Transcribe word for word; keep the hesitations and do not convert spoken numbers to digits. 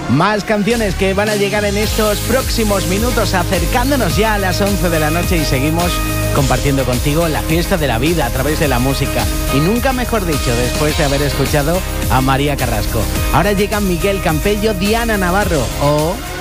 Más canciones que van a llegar en estos próximos minutos, acercándonos ya a las once de la noche, y seguimos compartiendo contigo la fiesta de la vida a través de la música. Y nunca mejor dicho, después de haber escuchado a María Carrasco. Ahora llegan Miguel Campello, Diana Navarro o